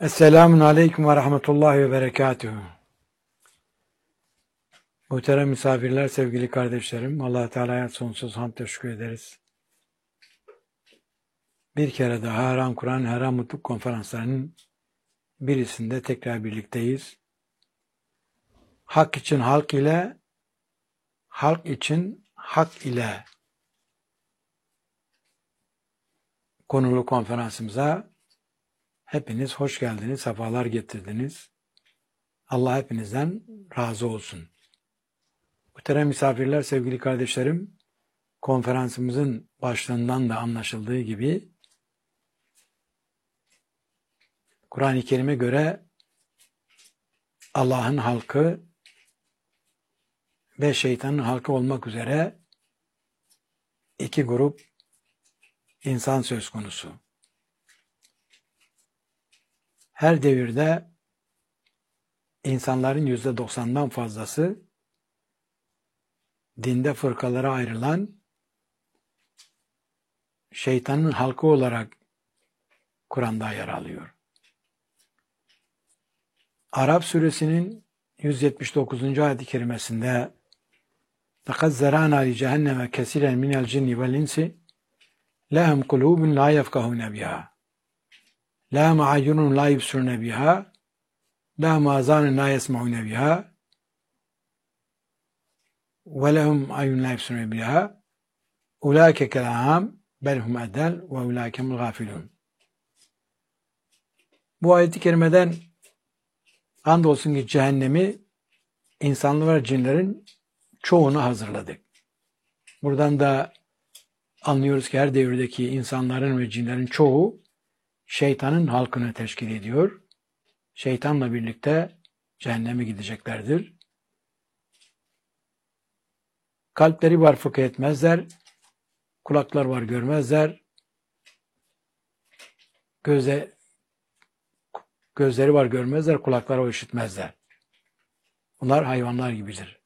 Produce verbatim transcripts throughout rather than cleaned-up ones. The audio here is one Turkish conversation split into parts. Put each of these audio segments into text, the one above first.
Esselamun Aleyküm ve Rahmetullahi ve Berekatuhu. Muhterem misafirler, sevgili kardeşlerim, Allah-u Teala'ya sonsuz hamd teşekkür ederiz. Bir kere daha Haram Kur'an, Haram Mutluluk konferanslarının birisinde tekrar birlikteyiz. Hak için halk ile, halk için hak ile konulu konferansımıza hepiniz hoş geldiniz, sefalar getirdiniz. Allah hepinizden razı olsun. Muhterem misafirler, sevgili kardeşlerim, konferansımızın başlığından da anlaşıldığı gibi Kur'an-ı Kerim'e göre Allah'ın halkı ve şeytanın halkı olmak üzere iki grup insan söz konusu. Her devirde insanların yüzde doksandan fazlası dinde fırkalara ayrılan şeytanın halkı olarak Kur'an'da yer alıyor. Araf suresinin yüz yetmiş dokuzuncu ayet-i kerimesinde لَقَدْ زَرَعْنَا لِجَهَنَّمَ كَثِيرًا مِنَ الْجِنِّ وَالْإِنسِ لَهُمْ قُلُوبٌ لَا يَفْقَهُونَ بِهَا لَهُمْ أَعْيُنٌ لَا يُبْصِرُونَ بِهَا لَهُمْ آذَانٌ لَا يَسْمَعُونَ بِهَا وَلَهُمْ أَعْيُنٌ لَا يُبْصِرُونَ بِهَا أُولَٰئِكَ كَالْأَنْعَامِ بَلْ هُمْ أَضَلُّ وَأُولَٰئِكَ هُمُ الْغَافِلُونَ. Bu ayet-i kerimeden andolsun ki cehennemi insanlar ve cinlerin çoğunu hazırladık. Buradan da anlıyoruz ki her devirdeki insanların ve cinlerin çoğu şeytanın halkını teşkil ediyor. Şeytanla birlikte cehenneme gideceklerdir. Kalpleri var fıkh etmezler, kulaklar var görmezler, göze, gözleri var görmezler, kulakları işitmezler. Bunlar hayvanlar gibidir.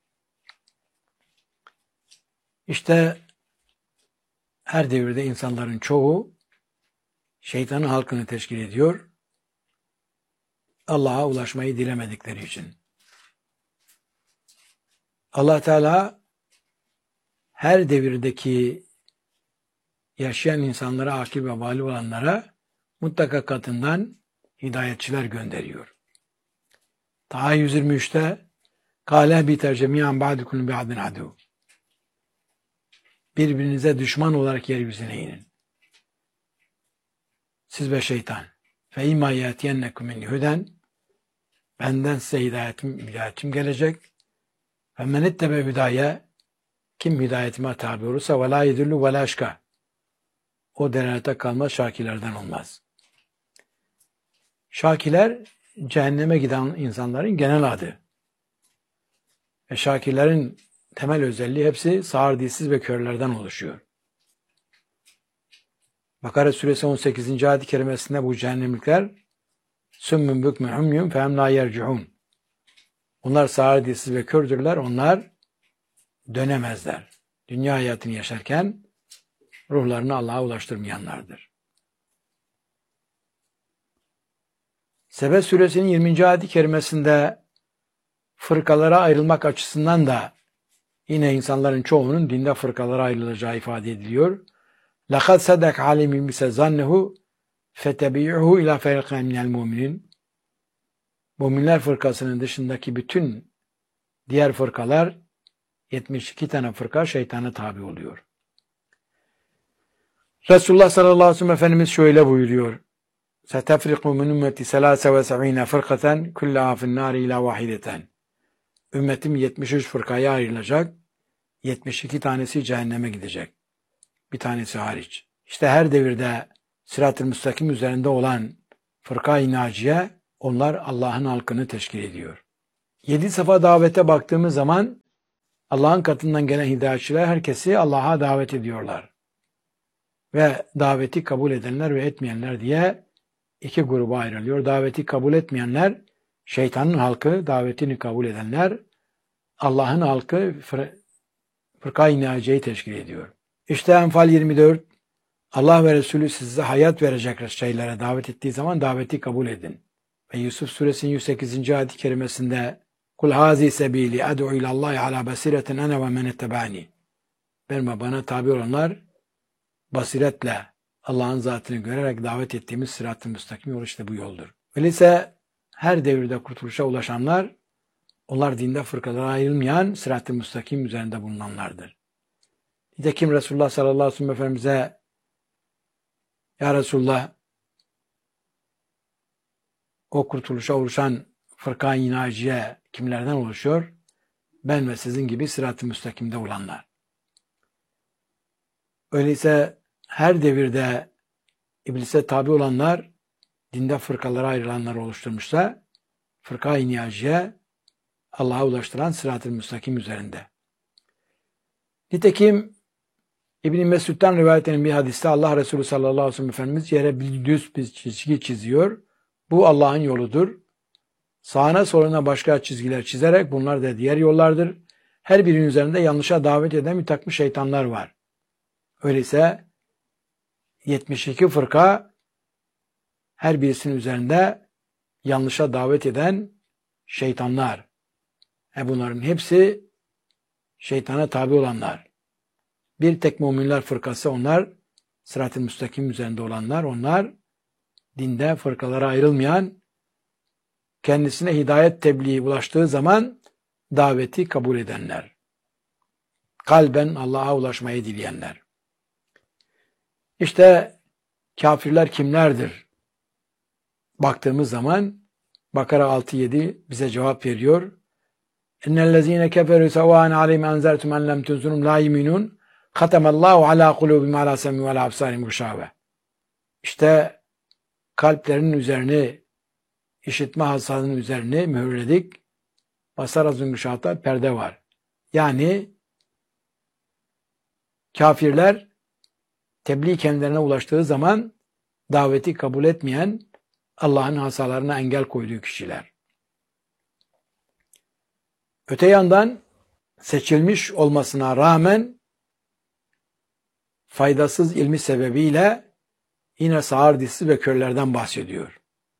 İşte her devirde insanların çoğu şeytanın halkını teşkil ediyor. Allah'a ulaşmayı dilemedikleri için. Allah Teala her devirdeki yaşayan insanlara, akil ve vali olanlara mutlaka katından hidayetçiler gönderiyor. Taha yüz yirmi üçte Kâle biter cemiyan ba'dukum bi'adin adu. Birbirinize düşman olarak yeryüzüne inin. Siz ve şeytan. Fe imma yatiyennekum min huden. Benden size hidayetim, hidayetim gelecek. Ve men ittebe hüdaye. Kim hidayetime tabi olursa ve la yedullu ve la aşka. O delalete kalmaz, şakilerden olmaz. Şakiler cehenneme giden insanların genel adı. Ve şakilerin temel özelliği hepsi sağır, dilsiz ve körlerden oluşuyor. Bakara suresi on sekizinci ayet-i kerimesinde bu cehennemlikler sümmün bükmün umyun fehem la yerciun. Onlar sağır, dilsiz ve kördürler. Onlar dönemezler. Dünya hayatını yaşarken ruhlarını Allah'a ulaştırmayanlardır. Sebe suresinin yirminci ayet-i kerimesinde fırkalara ayrılmak açısından da yine insanların çoğunun dinde fırkalara ayrılacağı ifade ediliyor. لَقَدْ صَدَقَ عَلِمٍ بِسَزَنَّهُ فَتَبِعُهُ اِلَى فَرِقًا مِنَ الْمُؤْمِنِينَ. Müminler fırkasının dışındaki bütün diğer fırkalar, yetmiş iki tane fırka şeytana tabi oluyor. Resulullah sallallahu aleyhi ve sellem Efendimiz şöyle buyuruyor. سَتَفْرِقُ مِنْ اُمَّتِ سَلَاسَ وَسَعِينَ فِرْقَةً كُلَّهَا فِي النَّارِ اِلَى وَاحِدَةً. Ümmetim yetmiş üç fırkaya ayrılacak, yetmiş iki tanesi cehenneme gidecek. Bir tanesi hariç. İşte her devirde sırat-ı müstakim üzerinde olan fırka-i naciye, onlar Allah'ın halkını teşkil ediyor. Yedi safa davete baktığımız zaman Allah'ın katından gelen hidayetçiler herkesi Allah'a davet ediyorlar. Ve daveti kabul edenler ve etmeyenler diye iki gruba ayrılıyor. Daveti kabul etmeyenler şeytanın halkı, davetini kabul edenler Allah'ın halkı fır- fırka-i naciyeyi teşkil ediyor. İşte Enfal yirmi dört Allah ve Resulü size hayat verecek şeylere davet ettiği zaman daveti kabul edin. Ve Yusuf suresinin yüz sekizinci ayet-i kerimesinde Kul hazi sebili ad'u ilallahi ala basiretin ene ve men ettebani. Benim ve bana tabi olanlar basiretle Allah'ın zatını görerek davet ettiğimiz sırat-ı müstakim yol işte bu yoldur. Öyleyse her devirde kurtuluşa ulaşanlar, onlar dinde fırkalara ayrılmayan sırat-ı müstakim üzerinde bulunanlardır. Nitekim Resulullah sallallahu aleyhi ve sellem Efendimiz'e Ya Resulullah, o kurtuluşa ulaşan fırka-i naciye kimlerden oluşuyor? Ben ve sizin gibi sırat-ı müstakimde olanlar. Öyleyse her devirde iblise tabi olanlar, dinde fırkalara ayrılanlar oluşturmuşsa, fırka-i naciye Allah'a ulaştıran sırat-ı müstakim üzerinde. Nitekim İbn-i Mesud'dan rivayet edilen bir hadiste Allah Resulü sallallahu aleyhi ve sellem Efendimiz yere bir düz bir çizgi çiziyor. Bu Allah'ın yoludur. Sağına soluna başka çizgiler çizerek bunlar da diğer yollardır. Her birinin üzerinde yanlışa davet eden bir takım şeytanlar var. Öyleyse yetmiş iki fırka her birisinin üzerinde yanlışa davet eden şeytanlar. E bunların hepsi şeytana tabi olanlar. Bir tek müminler fırkası onlar, sırat-ı müstakim üzerinde olanlar, onlar dinde fırkalara ayrılmayan, kendisine hidayet tebliği ulaştığı zaman daveti kabul edenler. Kalben Allah'a ulaşmayı dileyenler. İşte kafirler kimlerdir? Baktığımız zaman Bakara altı yedi bize cevap veriyor. اِنَّ كَفَرُوا سَوَاءً عَلَيْهِمْ اَنْزَرْتُمْ اَنْ لَمْ تُنْزِرُمْ لَا يُؤْمِنُونَ Katamallahu ala kulubihim ala sem'i ve la absarihim gışave. İşte kalplerinin üzerini, işitme hastalığının üzerini mühürledik. Basar azın gışata perde var. Yani kafirler tebliğ kendilerine ulaştığı zaman daveti kabul etmeyen, Allah'ın hasalarına engel koyduğu kişiler. Öte yandan seçilmiş olmasına rağmen faydasız ilmi sebebiyle yine sağır dişsiz ve körlerden bahsediyor.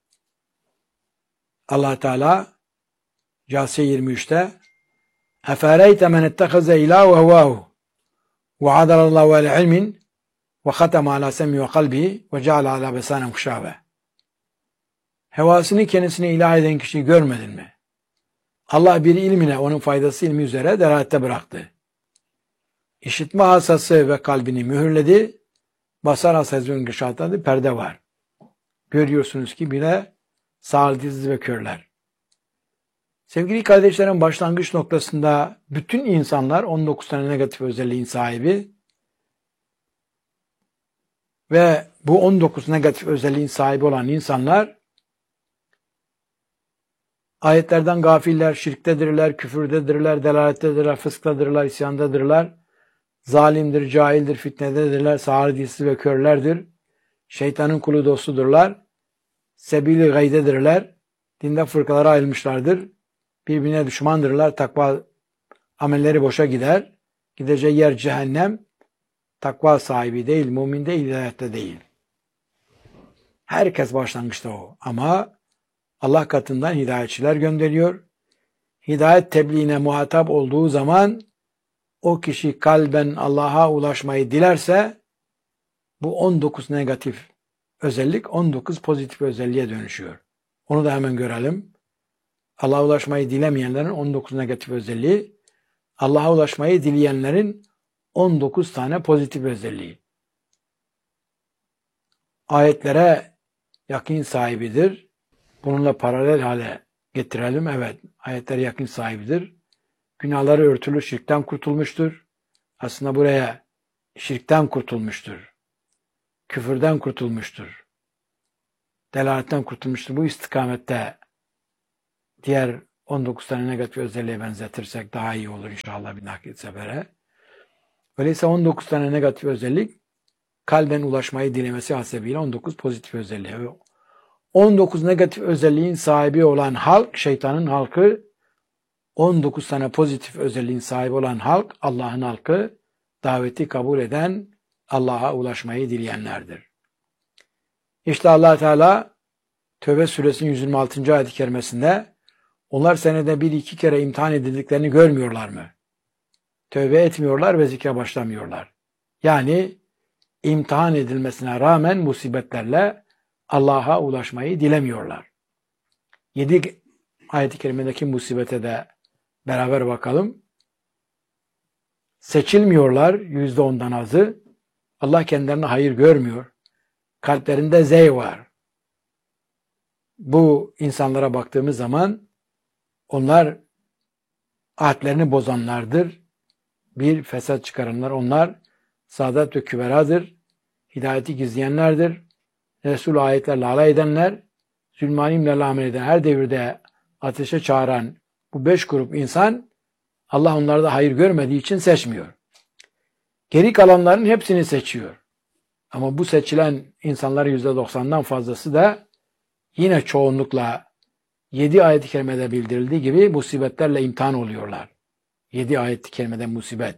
Allah Teala Câsiye yirmi üçte اَفَرَيْتَ مَنْ اَتَّخَذَ اِلَٰهُ وَهُوَاهُ وَعَدَلَ اللّٰهُ عَلَى عِلْمٍ وَخَتَمَ عَلَى سَمِّ وَقَلْبِهِ وَجَعَلَ عَلَى بَسَانًا خُشَاوَةً. Hevasını kendisine ilah eden kişiyi görmedin mi? Allah bir ilmine, onun faydası ilmi üzere delalette bıraktı. İşitme hasası ve kalbini mühürledi. Basar hasasının gışatında perde var. Görüyorsunuz ki bile sağır dişsiz ve körler. Sevgili kardeşlerim, başlangıç noktasında bütün insanlar on dokuz tane negatif özelliğin sahibi ve bu on dokuz negatif özelliğin sahibi olan insanlar ayetlerden gafiller, şirktedirler, küfürdedirler, delalettedirler, fısktadırlar, isyandadırlar, zalimdir, cahildir, fitnededirler, sağır dişsiz ve körlerdir, şeytanın kulu dostudurlar, sebili gaydedirler, dinde fırkalara ayrılmışlardır, birbirine düşmandırlar, takva amelleri boşa gider, gideceği yer cehennem, takva sahibi değil, mümin değil, hidayette değil. Herkes başlangıçta o. Ama Allah katından hidayetçiler gönderiyor. Hidayet tebliğine muhatap olduğu zaman o kişi kalben Allah'a ulaşmayı dilerse bu on dokuz negatif özellik on dokuz pozitif özelliğe dönüşüyor. Onu da hemen görelim. Allah'a ulaşmayı dilemeyenlerin on dokuz negatif özelliği, Allah'a ulaşmayı dileyenlerin on dokuz tane pozitif özelliği. Ayetlere yakın sahibidir. Bununla paralel hale getirelim. Evet, ayetlere yakın sahibidir. Günahları örtülü, şirkten kurtulmuştur. Aslında buraya şirkten kurtulmuştur. Küfürden kurtulmuştur. Delaletten kurtulmuştur. Bu istikamette diğer on dokuz tane negatif özelliğe benzetirsek daha iyi olur inşallah bir nakit sefere. Öyleyse on dokuz tane negatif özellik kalben ulaşmayı dilemesi hasebiyle on dokuz pozitif özelliği. on dokuz negatif özelliğin sahibi olan halk, şeytanın halkı, on dokuz tane pozitif özelliğin sahibi olan halk, Allah'ın halkı, daveti kabul eden Allah'a ulaşmayı dileyenlerdir. İşte Allah Teala Tevbe suresinin yüz yirmi altıncı ayet-i kerimesinde onlar senede bir iki kere imtihan edildiklerini görmüyorlar mı? Tövbe etmiyorlar ve zikre başlamıyorlar. Yani imtihan edilmesine rağmen musibetlerle Allah'a ulaşmayı dilemiyorlar. Yedi ayet-i kerimedeki musibete de beraber bakalım. Seçilmiyorlar yüzde ondan azı. Allah kendilerine hayır görmüyor. Kalplerinde zey var. Bu insanlara baktığımız zaman onlar ahdlerini bozanlardır. Bir fesat çıkaranlar. Onlar saadet ve küberadır. Hidayeti gizleyenlerdir. Resul ayetlerle alay edenler, zulmanimle amel eden, her devirde ateşe çağıran bu beş grup insan Allah onlarda hayır görmediği için seçmiyor. Geri kalanların hepsini seçiyor. Ama bu seçilen insanların yüzde doksandan fazlası da yine çoğunlukla yedi ayet-i kerimede bildirildiği gibi musibetlerle imtihan oluyorlar. Yedi ayet-i kerimede musibet.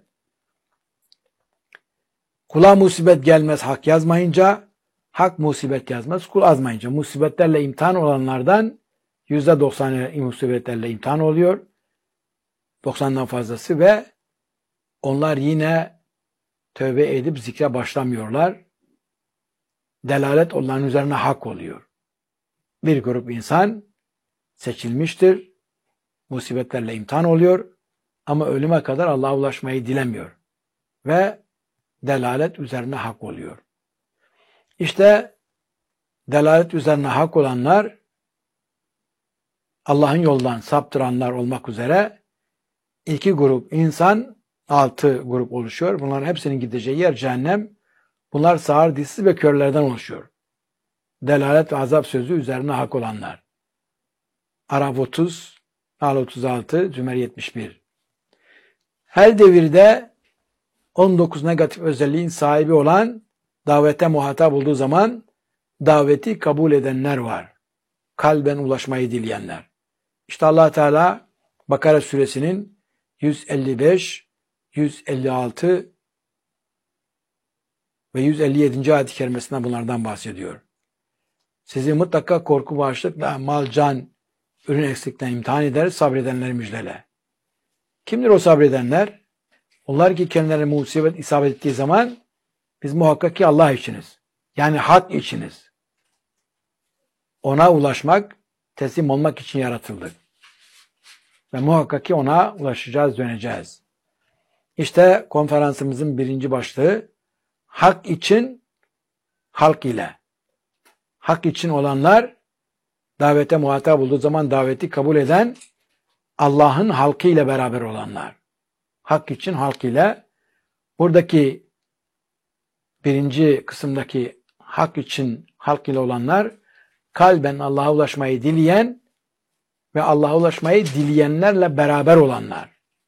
Kula musibet gelmez hak yazmayınca, hak musibet yazmaz kul azmayınca. Musibetlerle imtihan olanlardan yüzde doksanı musibetlerle imtihan oluyor. doksandan fazlası ve onlar yine tövbe edip zikre başlamıyorlar. Delalet onların üzerine hak oluyor. Bir grup insan seçilmiştir. Musibetlerle imtihan oluyor. Ama ölüme kadar Allah'a ulaşmayı dilemiyor. Ve delalet üzerine hak oluyor. İşte delalet üzerine hak olanlar Allah'ın yoldan saptıranlar olmak üzere iki grup insan, altı grup oluşuyor. Bunların hepsinin gideceği yer cehennem. Bunlar sağır, dilsiz ve körlerden oluşuyor. Delalet ve azap sözü üzerine hak olanlar. Araf otuz, Al otuz altı, Zümer yetmiş bir. Her devirde on dokuz negatif özelliğin sahibi olan davete muhatap olduğu zaman daveti kabul edenler var. Kalben ulaşmayı dileyenler. İşte Allah Teala Bakara suresinin yüz elli beş, yüz elli altı ve yüz elli yedinci ayet-i kerimesinde bunlardan bahsediyor. Sizi mutlaka korku ve açlıkla mal, can, ürün eksikten imtihan eder, sabredenleri müjdele. Kimdir o sabredenler? Onlar ki kendilerine musibet isabet ettiği zaman biz muhakkak ki Allah içiniz. Yani hak içiniz. Ona ulaşmak, teslim olmak için yaratıldık. Ve muhakkak ki ona ulaşacağız, döneceğiz. İşte konferansımızın birinci başlığı hak için, halk ile. Hak için olanlar davete muhatap olduğu zaman daveti kabul eden Allah'ın halkı ile beraber olanlar. Hak için, halk ile. Buradaki birinci kısımdaki hak için, halk ile olanlar kalben Allah'a ulaşmayı dileyen ve Allah'a ulaşmayı dileyenlerle beraber olanlar.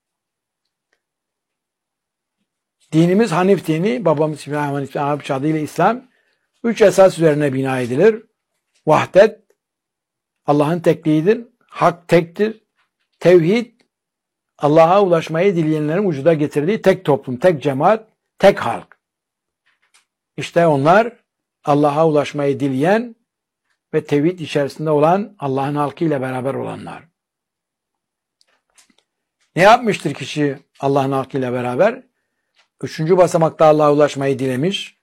Dinimiz Hanif dini, babamız İbrahim Hanif Arapça adıyla İslam, üç esas üzerine bina edilir. Vahdet, Allah'ın tekliğidir. Hak tektir. Tevhid, Allah'a ulaşmayı dileyenlerin vücuda getirdiği tek toplum, tek cemaat, tek halk. İşte onlar Allah'a ulaşmayı dileyen ve tevhid içerisinde olan Allah'ın halkı ile beraber olanlar. Ne yapmıştır kişi Allah'ın halkı ile beraber? Üçüncü basamakta Allah'a ulaşmayı dilemiş.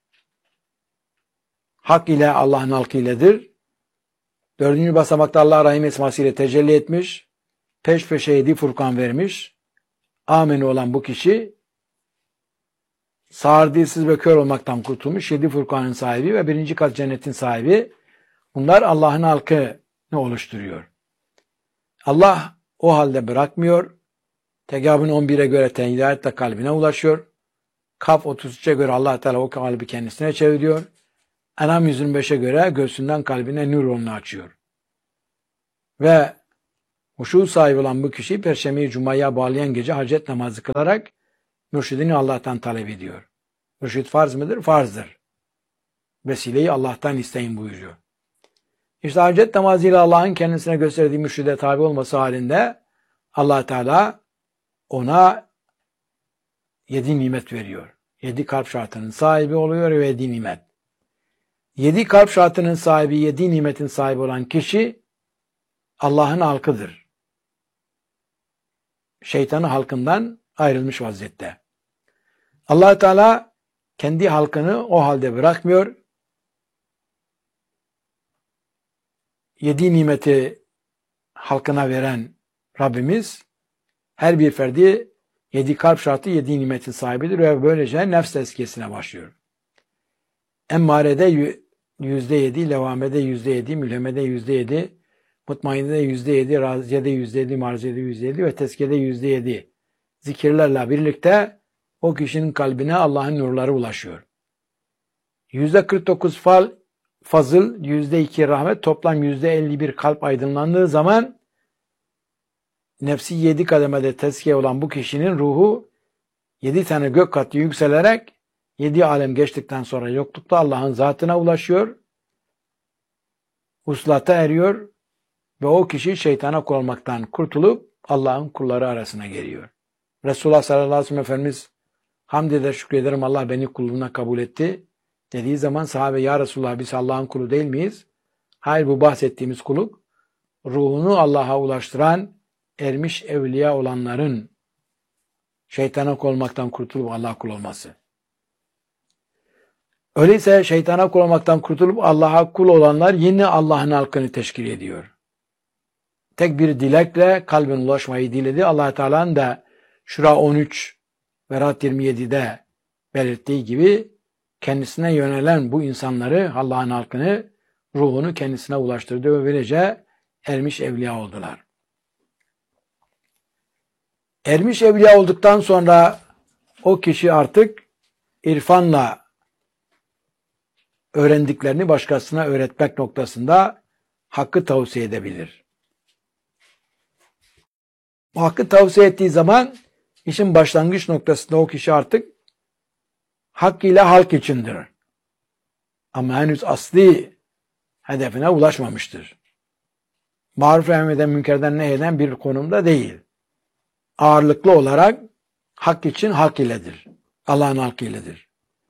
Hak ile Allah'ın halkı iledir. Dördüncü basamakta Allah Rahim esmasıyla tecelli etmiş. Peş peşe yedi Furkan vermiş. Ameni olan bu kişi sağır, dilsiz ve kör olmaktan kurtulmuş. Yedi Furkan'ın sahibi ve birinci kat cennetin sahibi. Bunlar Allah'ın halkını oluşturuyor. Allah o halde bırakmıyor. Tegabün on bire göre hidayetle kalbine ulaşıyor. Kaf otuz üçe göre Allah Teala o kalbi kendisine çeviriyor. Enam yüz yirmi beşe göre göğsünden kalbine nur yolunu açıyor. Ve huşu sahibi olan bu kişi Perşembe-i Cuma'ya bağlayan gece hacet namazı kılarak mürşidini Allah'tan talep ediyor. Mürşid farz mıdır? Farzdır. Vesileyi Allah'tan isteyin buyuruyor. İşte hacet namazıyla Allah'ın kendisine gösterdiği mürşide tabi olması halinde Allah Teala ona yedi nimet veriyor. Yedi kalp şartının sahibi oluyor ve yedi nimet. Yedi kalp şartının sahibi, yedi nimetin sahibi olan kişi Allah'ın halkıdır. Şeytanın halkından ayrılmış vaziyette. Allah Teala kendi halkını o halde bırakmıyor. Yedi nimeti halkına veren Rabbimiz her bir ferdi yedi kalp şartı yedi nimetin sahibidir ve böylece nefs tezkiyesine başlıyor. Emmarede yüzde yedi, levamede yüzde yedi, mülhemede yüzde yedi, mutmainede yüzde yedi, raziyede yüzde yedi, marziyede yüzde yedi ve tezkiyede yüzde yedi zikirlerle birlikte o kişinin kalbine Allah'ın nurları ulaşıyor. yüzde kırk dokuz fal, fazıl, yüzde iki rahmet, toplam yüzde elli bir kalp aydınlandığı zaman nefsi yedi kademede tezkiye olan bu kişinin ruhu yedi tane gök katı yükselerek yedi alem geçtikten sonra yoklukta Allah'ın zatına ulaşıyor, uslata eriyor ve o kişi şeytana kul olmaktan kurtulup Allah'ın kulları arasına geliyor. Resulullah sallallahu aleyhi ve sellem Efendimiz hamd eder, şükrederim Allah beni kulluğuna kabul etti dediği zaman sahabe ya Resulullah biz Allah'ın kulu değil miyiz? Hayır, bu bahsettiğimiz kuluk ruhunu Allah'a ulaştıran ermiş evliya olanların şeytana kul olmaktan kurtulup Allah'a kul olması. Öyleyse şeytana kul olmaktan kurtulup Allah'a kul olanlar yine Allah'ın halkını teşkil ediyor. Tek bir dilekle kalbin ulaşmayı diledi. Allah Teala'nın da Şura on üç ve Rad yirmi yedi'de belirttiği gibi kendisine yönelen bu insanları, Allah'ın halkını, ruhunu kendisine ulaştırdı ve böylece ermiş evliya oldular. Ermiş evliya olduktan sonra o kişi artık irfanla öğrendiklerini başkasına öğretmek noktasında hakkı tavsiye edebilir. Bu hakkı tavsiye ettiği zaman işin başlangıç noktasında o kişi artık hak ile halk içindir. Ama henüz asli hedefine ulaşmamıştır. Maruf emreden, münkerden nehyeden bir konumda değil. Ağırlıklı olarak hak için halk iledir. Allah'ın halkı iledir.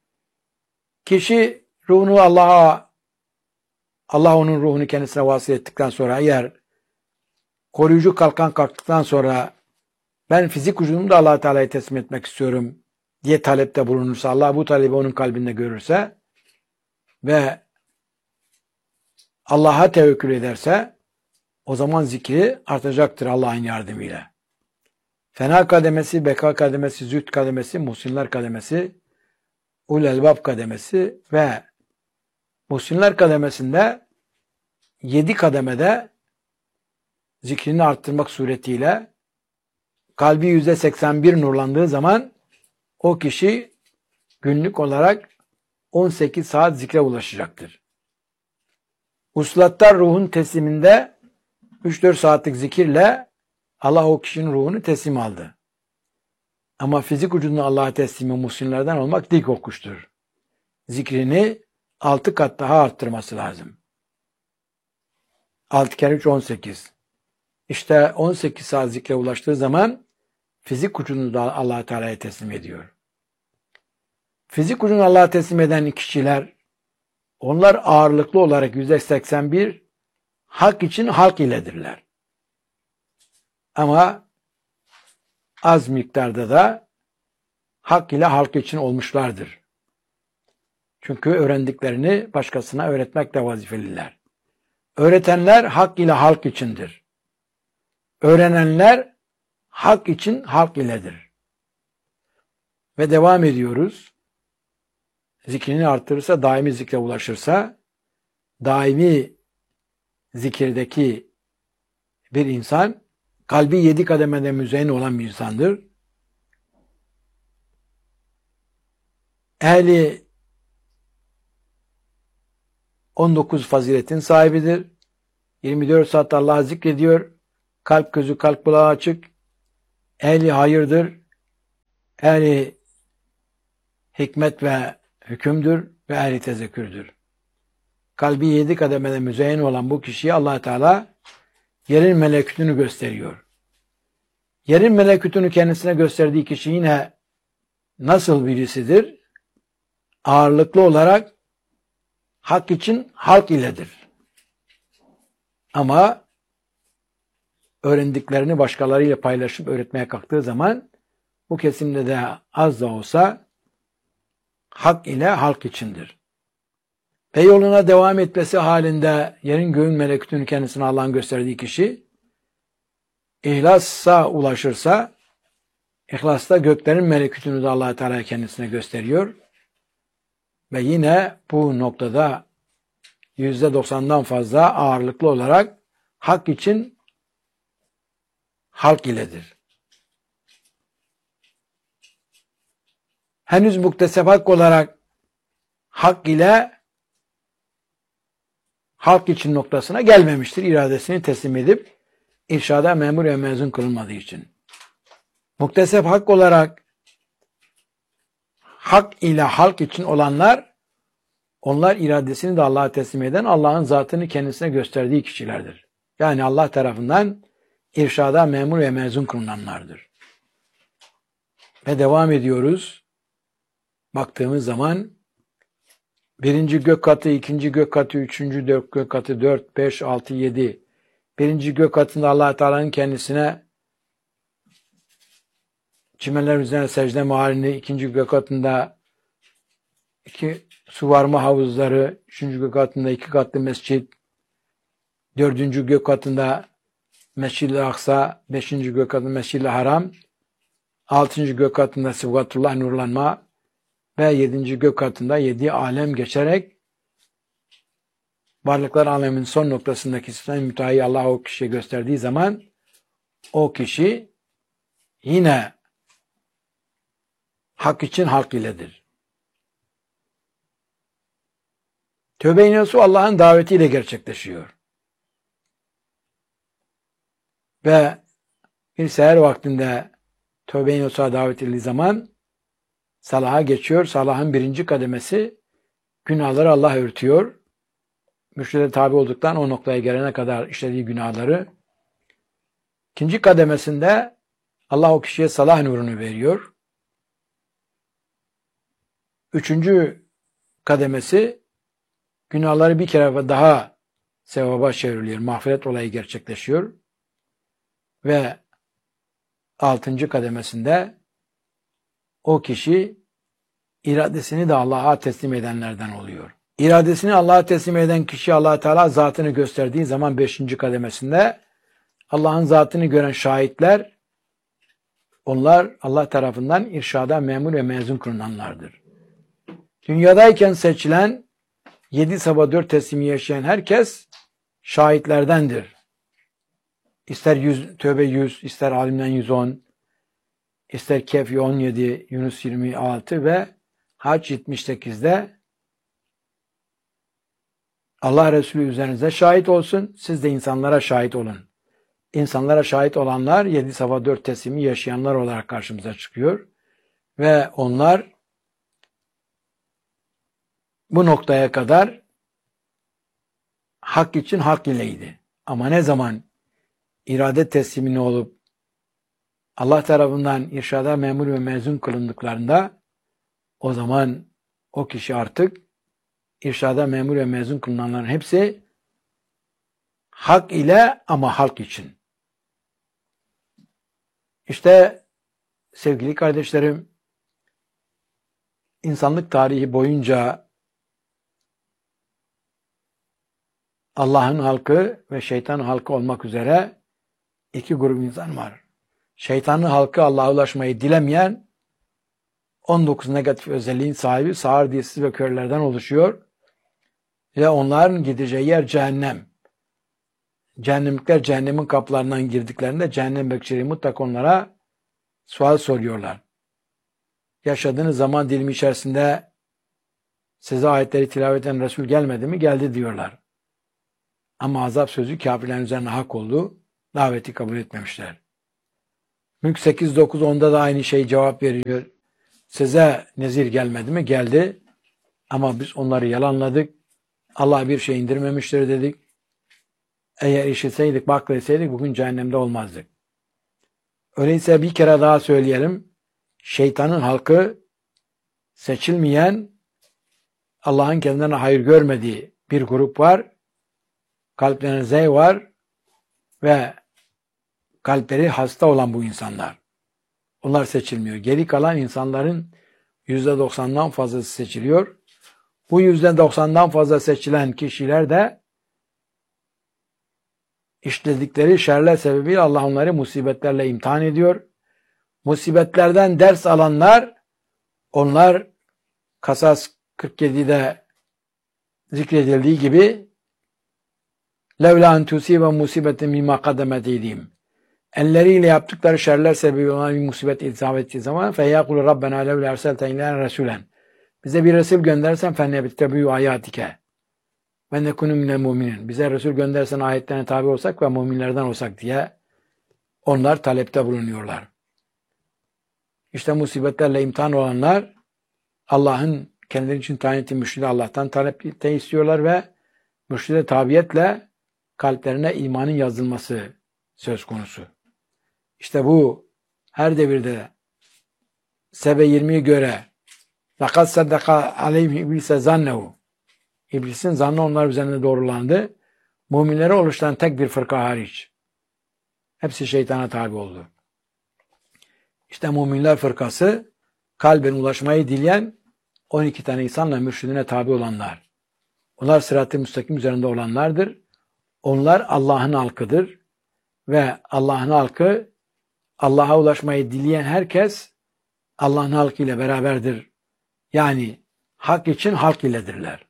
Kişi ruhunu Allah'a, Allah onun ruhunu kendisine vasıl ettikten sonra eğer koruyucu kalkan kalktıktan sonra ben fizik vücudumu da Allah Teala'ya teslim etmek istiyorum diye talepte bulunursa, Allah bu talebi onun kalbinde görürse ve Allah'a tevekkül ederse o zaman zikri artacaktır Allah'ın yardımıyla. Fena kademesi, beka kademesi, zühd kademesi, muhsinler kademesi, ul elbab kademesi ve muhsinler kademesinde yedi kademede zikrini arttırmak suretiyle kalbi yüzde seksen bir nurlandığı zaman o kişi günlük olarak on sekiz saat zikre ulaşacaktır. Uslatlar ruhun tesliminde üç dört saatlik zikirle Allah o kişinin ruhunu teslim aldı. Ama fizik vücudunu Allah'a teslimi muhsinlerden olmak dik okuştur. Zikrini altı kat daha arttırması lazım. altı kere üç on sekiz. İşte on sekiz saat zikre ulaştığı zaman fizik vücudunu da Allah Teala'ya teslim ediyor. Fizik vücudunu Allah'a teslim eden kişiler, onlar ağırlıklı olarak yüzde seksen bir hak için halk iledirler. Ama az miktarda da hak ile halk için olmuşlardır. Çünkü öğrendiklerini başkasına öğretmekle vazifeliler. Öğretenler hak ile halk içindir. Öğrenenler hak için halk iledir. Ve devam ediyoruz. Zikrini artırırsa, daimi zikre ulaşırsa, daimi zikirdeki bir insan, kalbi yedi kademede müzeyyin olan bir insandır. Ehli on dokuz faziletin sahibidir. yirmi dört saat Allah'ı zikrediyor. Kalp gözü, kalp kulağı açık. Ehli hayırdır. Ehli hikmet ve hükümdür ve ehli tezekkürdür. Kalbi yedi kademede müzeyyin olan bu kişiye Allah Teala yerin melekutunu gösteriyor. Yerin melekutunu kendisine gösterdiği kişi yine nasıl birisidir? ağırlıklı olarak hak için halk iledir. Ama öğrendiklerini başkalarıyla paylaşıp öğretmeye kalktığı zaman bu kesimde de az da olsa hak ile halk içindir. Ve yoluna devam etmesi halinde yerin göğün melekutunu kendisine Allah'ın gösterdiği kişi İhlasa ulaşırsa, İhlasta göklerin melekutunu da Allah Teala kendisine gösteriyor. Ve yine bu noktada yüzde doksandan fazla ağırlıklı olarak hak için halk iledir. Henüz mukteseb hak olarak hak ile halk için noktasına gelmemiştir. İradesini teslim edip irşada memur ve mezun kılınmadığı için. Mukteseb hak olarak hak ile halk için olanlar, onlar iradesini de Allah'a teslim eden, Allah'ın zatını kendisine gösterdiği kişilerdir. Yani Allah tarafından irşada memur ve mezun kılınanlardır. Ve devam ediyoruz. Baktığımız zaman birinci gök katı, ikinci gök katı, üçüncü gök katı, dört, beş, altı, yedi. Birinci gök katında Allah Teala'nın kendisine çimenler üzerine secde mahallini, ikinci gök katında iki su varma havuzları, üçüncü gök katında iki katlı mescit, dördüncü gök katında Mescid-i Aksa, beşinci gök katında Mescid-i Haram, altıncı gök katında Sıbgatullah nurlanma ve yedinci gök katında yedi alem geçerek varlıklar aleminin son noktasındaki sıfat-ı müteahhî Allah o kişiye gösterdiği zaman o kişi yine hak için halk iledir. Tövbe-i nasuh Allah'ın davetiyle gerçekleşiyor. Ve bir seher vaktinde tövbe-i nasuh'a davet edildiği zaman salaha geçiyor. Salahın birinci kademesi günahları Allah örtüyor. Mürşide tabi olduktan o noktaya gelene kadar işlediği günahları. İkinci kademesinde Allah o kişiye salah nurunu veriyor. Üçüncü kademesi günahları bir kere daha sevaba çevriliyor. Mağfiret olayı gerçekleşiyor. Ve altıncı kademesinde o kişi iradesini de Allah'a teslim edenlerden oluyor. İradesini Allah'a teslim eden kişi Allah Teala zatını gösterdiği zaman beşinci kademesinde Allah'ın zatını gören şahitler, onlar Allah tarafından irşada memur ve mezun kılınanlardır. Dünyadayken seçilen yedi sabah dört teslimi yaşayan herkes şahitlerdendir. İster yüz, Tövbe yüz, ister Alim'den yüz on, ister Kehf on yedi, Yunus yirmi altı ve Hac yetmiş sekizde Allah Resulü üzerinize şahit olsun, siz de insanlara şahit olun. İnsanlara şahit olanlar yedi sabah dört teslimi yaşayanlar olarak karşımıza çıkıyor. Ve onlar bu noktaya kadar hak için hak ileydi. Ama ne zaman irade teslimini olup Allah tarafından irşada memur ve mezun kılındıklarında o zaman o kişi artık irşada memur ve mezun kılınanların hepsi hak ile ama halk için. İşte sevgili kardeşlerim, insanlık tarihi boyunca Allah'ın halkı ve şeytan halkı olmak üzere iki grup insan var. Şeytanın halkı Allah'a ulaşmayı dilemeyen on dokuz negatif özelliğin sahibi sağır, dilsiz ve körlerden oluşuyor. Ve onların gideceği yer cehennem. Cehennemlikler cehennemin kapılarından girdiklerinde cehennem bekçileri mutlaka onlara sual soruyorlar. Yaşadığınız zaman dilimi içerisinde size ayetleri tilavet eden Resul gelmedi mi? Geldi diyorlar. Ama azap sözü kafirlerin üzerine hak oldu. Daveti kabul etmemişler. Mülk sekiz dokuz onda da aynı şey cevap veriyor. Size nezir gelmedi mi? Geldi. Ama biz onları yalanladık. Allah bir şey indirmemiştir dedik. Eğer işitseydik, bakleseydik bugün cehennemde olmazdık. Öyleyse bir kere daha söyleyelim. Şeytanın halkı seçilmeyen Allah'ın kendilerine hayır görmediği bir grup var. Kalplerine zey var ve kalpleri hasta olan bu insanlar. Onlar seçilmiyor. Geri kalan insanların yüzde doksandan fazlası seçiliyor. Bu yüzde doksandan fazla seçilen kişiler de işledikleri şerler sebebiyle Allah onları musibetlerle imtihan ediyor. Musibetlerden ders alanlar, onlar Kasas kırk yedide zikredildiği gibi levla en tusibe musibetin mimma kademet eydihim. Elleriyle yaptıkları şerler sebebiyle ona bir musibet iltihap ettiği zaman feyekulu rabbena levla erselte ilâne resûlen. Bize bir Resul göndersen fennebittebi'yu ayatike ve nekunu minel muminin. Bize Resul göndersen ayetlerine tabi olsak ve müminlerden olsak diye onlar talepte bulunuyorlar. İşte musibetlerle imtihan olanlar Allah'ın kendileri için tayin ettiği mürşidi Allah'tan talepte istiyorlar ve mürşide tabiyetle kalplerine imanın yazılması söz konusu. İşte bu her devirde Sebe yirmiye göre لَقَدْ صَدَّقَ عَلَيْهِ اِبْلِسَ زَنَّهُ İblisin zannı onlar üzerinde doğrulandı. Müminlere oluşturan tek bir fırka hariç. Hepsi şeytana tabi oldu. İşte müminler fırkası kalben ulaşmayı dileyen on iki tane insanla mürşidine tabi olanlar. Onlar sırat-ı müstakim üzerinde olanlardır. Onlar Allah'ın halkıdır. Ve Allah'ın halkı, Allah'a ulaşmayı dileyen herkes Allah'ın halkı ile beraberdir. Yani hak için halk iledirler.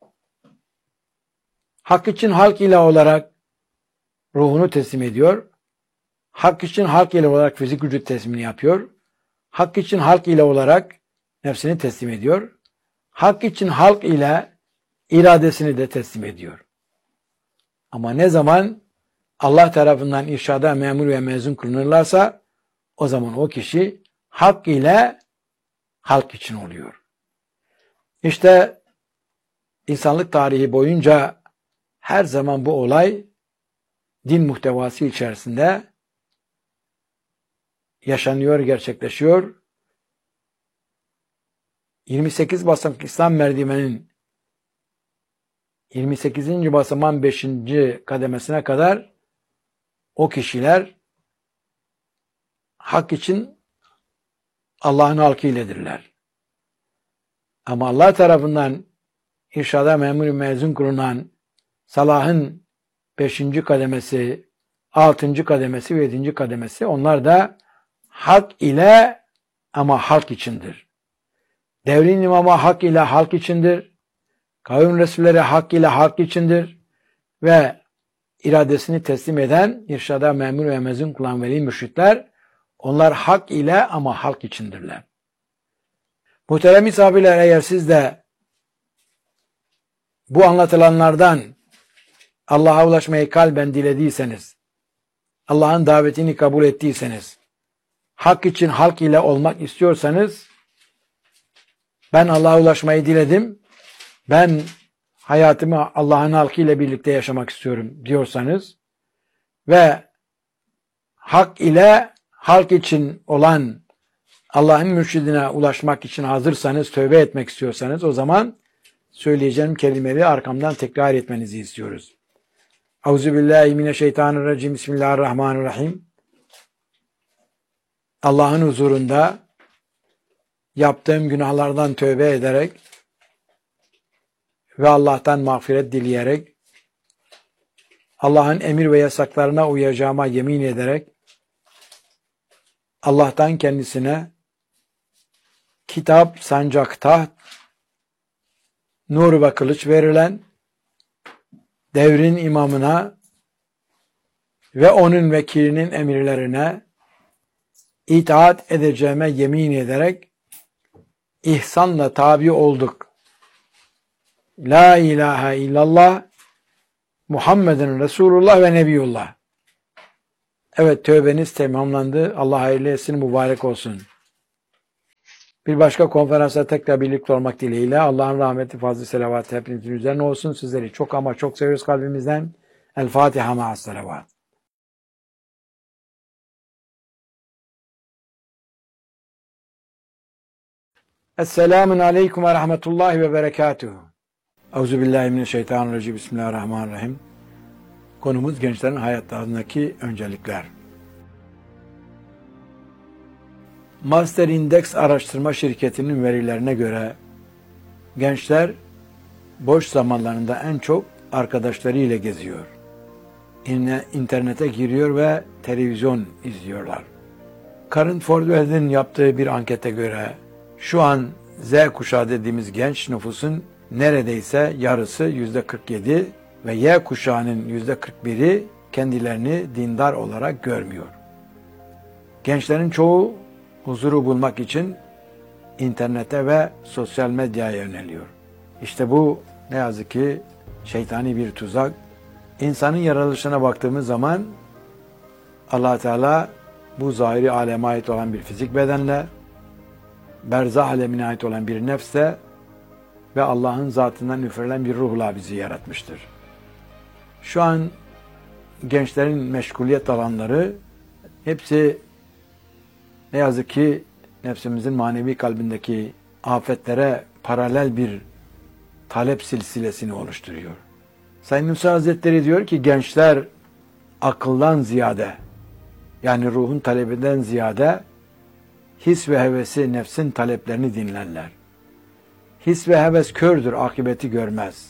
Hak için halk ile olarak ruhunu teslim ediyor. Hak için halk ile olarak fizik vücut teslimini yapıyor. Hak için halk ile olarak nefsini teslim ediyor. Hak için halk ile iradesini de teslim ediyor. Ama ne zaman Allah tarafından irşada memur ve mezun kılınırlarsa o zaman o kişi hak ile halk için oluyor. İşte insanlık tarihi boyunca her zaman bu olay din muhtevası içerisinde yaşanıyor, gerçekleşiyor. yirmi sekiz basamak İslam merdivenin yirmi sekizinci basamağın beşinci kademesine kadar o kişiler hak için Allah'ın halkı iledirler. Ama Allah tarafından irşada memur mezun kılınan salahın beşinci kademesi, altıncı kademesi ve yedinci kademesi onlar da hak ile ama halk içindir. Devrin imamı hak ile halk içindir. Kavim Resulleri hak ile halk içindir. Ve iradesini teslim eden irşada memur ve mezun kılan veli mürşitler onlar hak ile ama halk içindirler. Muhterem misafirler, eğer siz de bu anlatılanlardan Allah'a ulaşmayı kalben dilediyseniz, Allah'ın davetini kabul ettiyseniz, hak için halk ile olmak istiyorsanız, ben Allah'a ulaşmayı diledim, ben hayatımı Allah'ın halkı ile birlikte yaşamak istiyorum diyorsanız ve hak ile halk için olan Allah'ın mürşidine ulaşmak için hazırsanız, tövbe etmek istiyorsanız o zaman söyleyeceğim kelimeleri arkamdan tekrar etmenizi istiyoruz. Euzubillahimineşşeytanirracim. Bismillahirrahmanirrahim. Allah'ın huzurunda yaptığım günahlardan tövbe ederek ve Allah'tan mağfiret dileyerek, Allah'ın emir ve yasaklarına uyacağıma yemin ederek, Allah'tan kendisine kitap, sancak, taht, nur ve kılıç verilen devrin imamına ve onun vekilinin emirlerine itaat edeceğime yemin ederek ihsanla tabi olduk. La ilahe illallah Muhammedun Resulullah ve Nebiyullah. Evet, tövbeniz tamamlandı. Allah hayırlı etsin, mübarek olsun. Bir başka konferansta tekrar birlikte olmak dileğiyle Allah'ın rahmeti, fazlı selavatı hepinizin üzerine olsun. Sizleri çok ama çok seviyoruz kalbimizden. El Fatiha ma'as selavat. Esselamun aleyküm ve rahmetullahi ve berekatuhu. Euzubillahimineşşeytanirracim. Bismillahirrahmanirrahim. Konumuz gençlerin hayatlarındaki öncelikler. Master Index araştırma şirketinin verilerine göre gençler boş zamanlarında en çok arkadaşlarıyla geziyor. İnternete giriyor ve televizyon izliyorlar. Current Forward'ın yaptığı bir ankete göre şu an Z kuşağı dediğimiz genç nüfusun neredeyse yarısı yüzde kırk yedi ve Y kuşağının yüzde kırk biri kendilerini dindar olarak görmüyor. Gençlerin çoğu huzuru bulmak için internete ve sosyal medyaya yöneliyor. İşte bu ne yazık ki şeytani bir tuzak. İnsanın yaratılışına baktığımız zaman Allah Teala bu zahiri aleme ait olan bir fizik bedenle, berzah alemine ait olan bir nefsle ve Allah'ın zatından üfürülen bir ruhla bizi yaratmıştır. Şu an gençlerin meşguliyet alanları hepsi ne yazık ki nefsimizin manevi kalbindeki afetlere paralel bir talep silsilesini oluşturuyor. Sayyid Nursi Hazretleri diyor ki gençler akıldan ziyade, yani ruhun talebinden ziyade his ve hevesi, nefsin taleplerini dinlerler. His ve heves kördür, akıbeti görmez.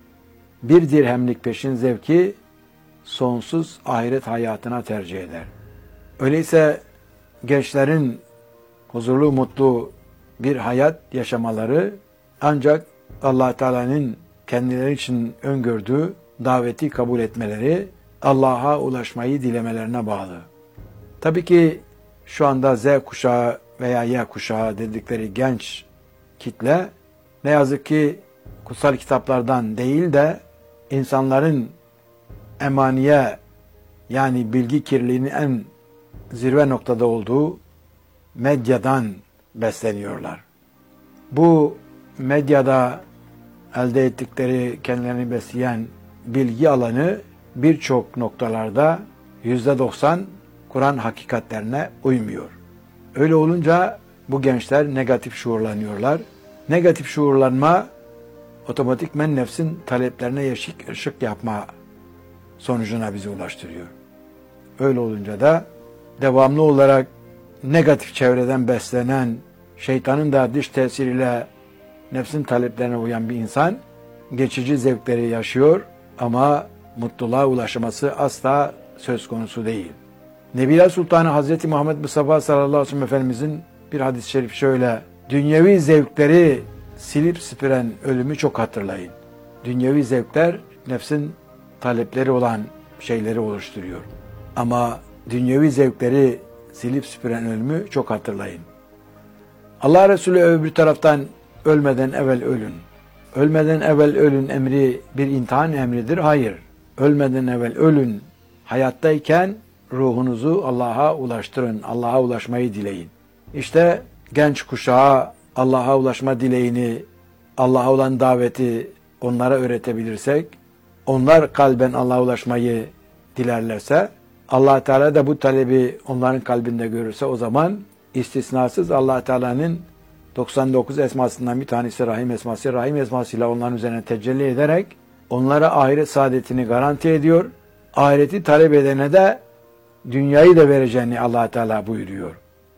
Bir dirhemlik peşin zevki sonsuz ahiret hayatına tercih eder. Öyleyse gençlerin huzurlu, mutlu bir hayat yaşamaları ancak Allah Teala'nın kendileri için öngördüğü daveti kabul etmeleri, Allah'a ulaşmayı dilemelerine bağlı. Tabii ki şu anda Z kuşağı veya Y kuşağı dedikleri genç kitle ne yazık ki kutsal kitaplardan değil de insanların emaniye, yani bilgi kirliliğinin en zirve noktada olduğu medyadan besleniyorlar. Bu medyada elde ettikleri, kendilerini besleyen bilgi alanı birçok noktalarda yüzde doksan Kur'an hakikatlerine uymuyor. Öyle olunca bu gençler negatif şuurlanıyorlar. Negatif şuurlanma otomatikmen nefsin taleplerine ışık, ışık yapma sonucuna bizi ulaştırıyor. Öyle olunca da devamlı olarak negatif çevreden beslenen, şeytanın da dış tesiriyle nefsin taleplerine uyan bir insan geçici zevkleri yaşıyor ama mutluluğa ulaşması asla söz konusu değil. Nebiler Sultanı Hazreti Muhammed Mustafa sallallahu aleyhi ve sellem Efendimizin bir hadis-i şerif şöyle: dünyevi zevkleri silip süpüren ölümü çok hatırlayın. Dünyevi zevkler nefsin talepleri olan şeyleri oluşturuyor. Ama dünyevi zevkleri silip süpüren ölümü çok hatırlayın. Allah Resulü öbür taraftan ölmeden evvel ölün. Ölmeden evvel ölün emri bir imtihan emridir. Hayır. Ölmeden evvel ölün. Hayattayken ruhunuzu Allah'a ulaştırın. Allah'a ulaşmayı dileyin. İşte genç kuşağa Allah'a ulaşma dileğini, Allah'a olan daveti onlara öğretebilirsek, onlar kalben Allah'a ulaşmayı dilerlerse, Allah Teala da bu talebi onların kalbinde görürse o zaman istisnasız Allah Teala'nın doksan dokuz esmasından bir tanesi Rahim esması, Rahim esmasıyla onların üzerine tecelli ederek onlara ahiret saadetini garanti ediyor. Ahireti talep edene de dünyayı da vereceğini Allah Teala buyuruyor.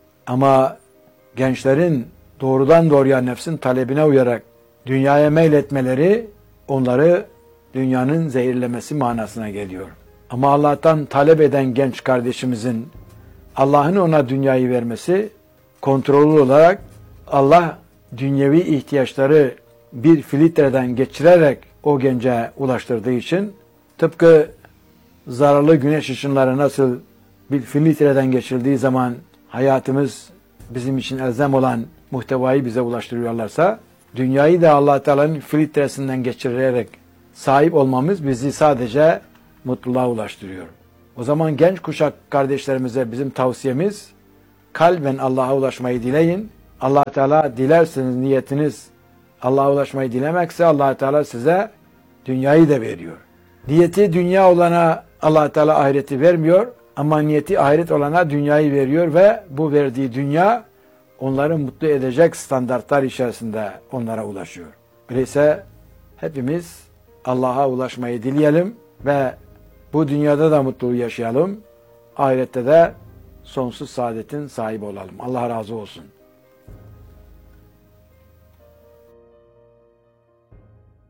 Ama gençlerin doğrudan doğruya nefsin talebine uyarak dünyaya meyletmeleri onları dünyanın zehirlemesi manasına geliyor. Ama Allah'tan talep eden genç kardeşimizin Allah'ın ona dünyayı vermesi kontrollü olarak Allah dünyevi ihtiyaçları bir filtreden geçirerek o gence ulaştırdığı için tıpkı zararlı güneş ışınları nasıl bir filtreden geçirildiği zaman hayatımız bizim için elzem olan muhtevayı bize ulaştırıyorlarsa dünyayı da Allah Teala'nın filtresinden geçirerek sahip olmamız bizi sadece mutluluğa ulaştırıyor. O zaman genç kuşak kardeşlerimize bizim tavsiyemiz kalben Allah'a ulaşmayı dileyin. Allah Teala dilerseniz niyetiniz Allah'a ulaşmayı dilemekse Allah Teala size dünyayı da veriyor. Niyeti dünya olana Allah Teala ahireti vermiyor ama niyeti ahiret olana dünyayı veriyor ve bu verdiği dünya onları mutlu edecek standartlar içerisinde onlara ulaşıyor. Öyleyse hepimiz Allah'a ulaşmayı dileyelim ve bu dünyada da mutluluğu yaşayalım. Ahirette de sonsuz saadetin sahibi olalım. Allah razı olsun.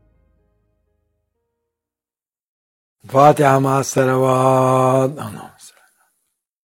Fatiha ma'as salavat.